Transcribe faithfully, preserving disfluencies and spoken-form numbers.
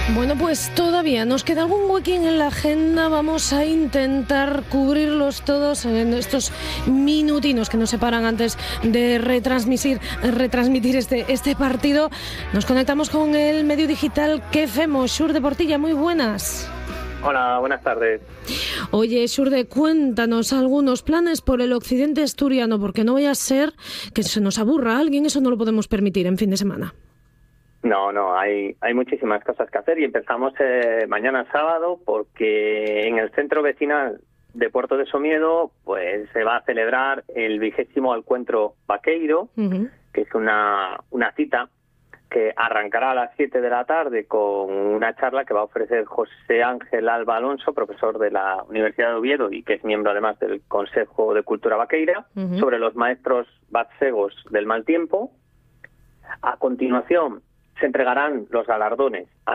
Bueno, pues todavía nos queda algún huequín en la agenda. Vamos a intentar cubrirlos todos en estos minutinos que nos separan antes de retransmitir, retransmitir este, este partido. Nos conectamos con el medio digital Que Femos. Xurde Portilla, muy buenas. Hola, buenas tardes. Oye, Xurde, cuéntanos algunos planes por el occidente asturiano, porque no vaya a ser que se nos aburra alguien, eso no lo podemos permitir en fin de semana. No, no, hay, hay muchísimas cosas que hacer y empezamos eh, mañana sábado porque en el centro vecinal de Puerto de Somiedo pues se va a celebrar el vigésimo encuentro vaqueiro, uh-huh. que es una, una cita que arrancará a las siete de la tarde con una charla que va a ofrecer José Ángel Alba Alonso, profesor de la Universidad de Oviedo y que es miembro además del Consejo de Cultura Vaqueira, uh-huh. sobre los maestros batcegos del mal tiempo. A continuación se entregarán los galardones a